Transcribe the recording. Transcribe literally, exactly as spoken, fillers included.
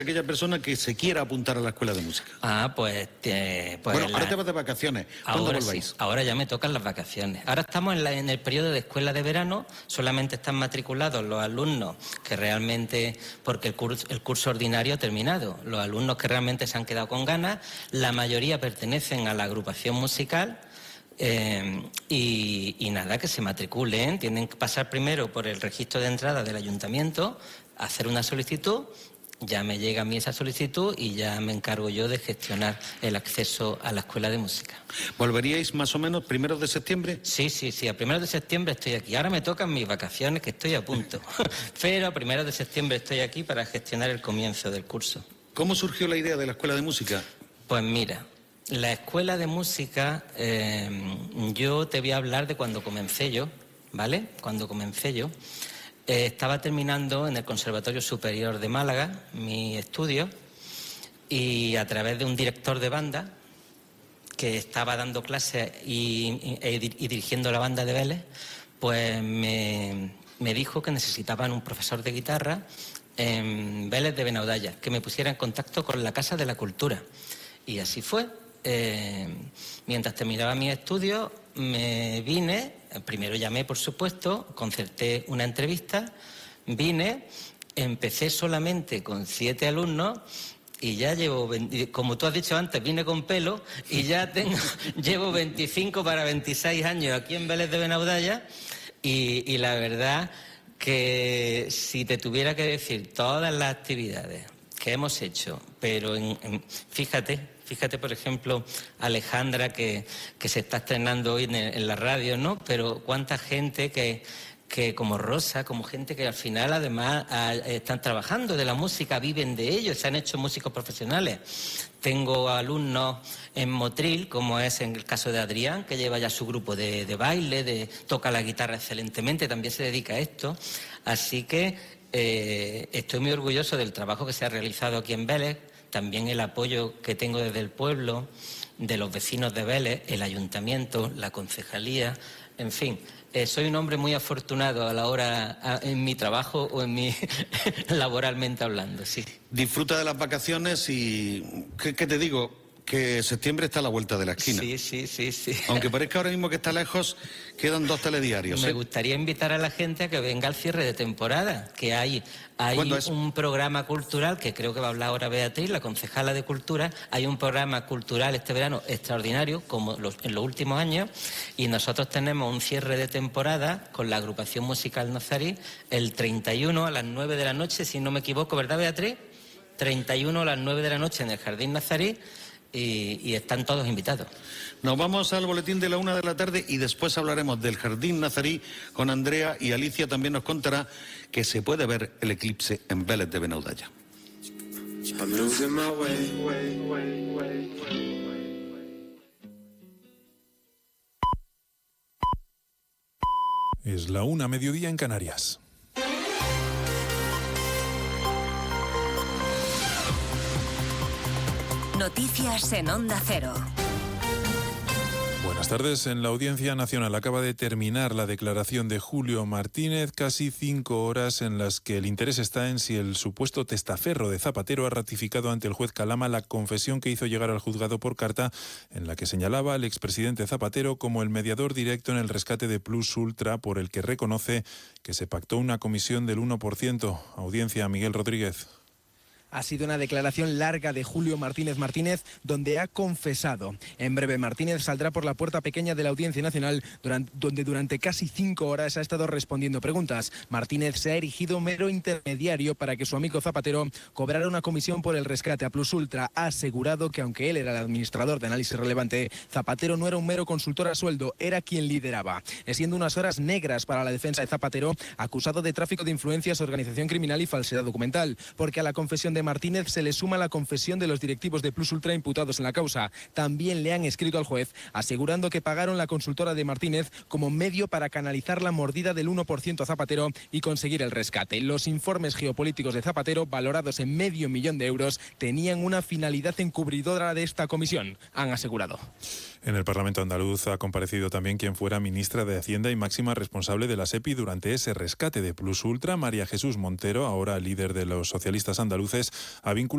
aquella persona que se quiera apuntar a la escuela de música? Ah, pues... Eh, pues bueno, la... ahora te vas de vacaciones. ¿Cuándo ahora volváis? Sí, ahora ya me tocan las vacaciones. Ahora estamos en, la, en el periodo de escuela de verano, solamente están matriculados los alumnos que realmente... porque el curso, el curso ordinario ha terminado. Los alumnos que realmente se han quedado con ganas, la mayoría pertenecen a la agrupación musical. Eh, y, y nada, que se matriculen, tienen que pasar primero por el registro de entrada del ayuntamiento, hacer una solicitud, ya me llega a mí esa solicitud y ya me encargo yo de gestionar el acceso a la escuela de música. ¿Volveríais más o menos primeros de septiembre? Sí, sí, sí, a primeros de septiembre estoy aquí. Ahora me tocan mis vacaciones, que estoy a punto, pero a primeros de septiembre estoy aquí para gestionar el comienzo del curso. ¿Cómo surgió la idea de la escuela de música? Pues mira, la escuela de música, eh, yo te voy a hablar de cuando comencé yo, ¿vale? Cuando comencé yo, eh, estaba terminando en el Conservatorio Superior de Málaga mi estudio y a través de un director de banda que estaba dando clases y, y, y dirigiendo la banda de Vélez, pues me, me dijo que necesitaban un profesor de guitarra en Vélez de Benaudalla, que me pusiera en contacto con la Casa de la Cultura. Y así fue. Eh, mientras terminaba mis estudios, me vine, primero llamé, por supuesto, concerté una entrevista, vine, empecé solamente con siete alumnos y ya llevo, como tú has dicho antes, vine con pelo y ya tengo, llevo veinticinco para veintiséis años aquí en Vélez de Benaudalla y, y la verdad que si te tuviera que decir todas las actividades que hemos hecho, pero en, en, fíjate, fíjate por ejemplo Alejandra que, que se está estrenando hoy en, en la radio, ¿no? Pero cuánta gente que, que como Rosa, como gente que al final además a, están trabajando de la música, viven de ello, se han hecho músicos profesionales. Tengo alumnos en Motril, como es en el caso de Adrián, que lleva ya su grupo de, de baile, de, toca la guitarra excelentemente, también se dedica a esto. Así que eh, estoy muy orgulloso del trabajo que se ha realizado aquí en Vélez, también el apoyo que tengo desde el pueblo, de los vecinos de Vélez, el ayuntamiento, la concejalía, en fin. Eh, soy un hombre muy afortunado a la hora, a, en mi trabajo o en mi laboralmente hablando, sí. Disfruta de las vacaciones y, ¿qué, qué te digo? Que septiembre está a la vuelta de la esquina. Sí, sí, sí, sí. Aunque parezca ahora mismo que está lejos, quedan dos telediarios. Me ¿eh? gustaría invitar a la gente a que venga al cierre de temporada, que hay, hay un programa cultural, que creo que va a hablar ahora Beatriz, la concejala de Cultura. Hay un programa cultural este verano extraordinario, como los, en los últimos años, y nosotros tenemos un cierre de temporada con la agrupación musical Nazarí el treinta y uno a las nueve de la noche, si no me equivoco, ¿verdad, Beatriz? treinta y uno a las nueve de la noche en el Jardín Nazarí. Y, y están todos invitados. Nos vamos al boletín de la una de la tarde y después hablaremos del Jardín Nazarí con Andrea, y Alicia también nos contará que se puede ver el eclipse en Vélez de Benaudalla. Es la una, mediodía en Canarias. Noticias en Onda Cero. Buenas tardes. En la Audiencia Nacional acaba de terminar la declaración de Julio Martínez, casi cinco horas en las que el interés está en si el supuesto testaferro de Zapatero ha ratificado ante el juez Calama la confesión que hizo llegar al juzgado por carta, en la que señalaba al expresidente Zapatero como el mediador directo en el rescate de Plus Ultra, por el que reconoce que se pactó una comisión del uno por ciento. Audiencia, Miguel Rodríguez. Ha sido una declaración larga de Julio Martínez Martínez, donde ha confesado. En breve, Martínez saldrá por la puerta pequeña de la Audiencia Nacional, durante, donde durante casi cinco horas ha estado respondiendo preguntas. Martínez se ha erigido mero intermediario para que su amigo Zapatero cobrara una comisión por el rescate a Plus Ultra. Ha asegurado que, aunque él era el administrador de Análisis Relevante, Zapatero no era un mero consultor a sueldo, era quien lideraba. Siendo unas horas negras para la defensa de Zapatero, acusado de tráfico de influencias, organización criminal y falsedad documental, porque a la confesión de Martínez se le suma la confesión de los directivos de Plus Ultra imputados en la causa. También le han escrito al juez asegurando que pagaron la consultora de Martínez como medio para canalizar la mordida del uno por ciento a Zapatero y conseguir el rescate. Los informes geopolíticos de Zapatero, valorados en medio millón de euros, tenían una finalidad encubridora de esta comisión, han asegurado. En el Parlamento andaluz ha comparecido también quien fuera ministra de Hacienda y máxima responsable de la SEPI durante ese rescate de Plus Ultra, María Jesús Montero, ahora líder de los socialistas andaluces, ha vinculado